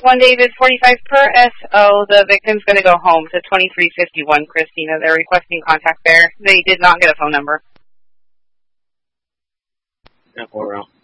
1 David 45 per SO. The victim's going to go home to 2351 Christina. They're requesting contact there. They did not get a phone number. Yeah, 4 round.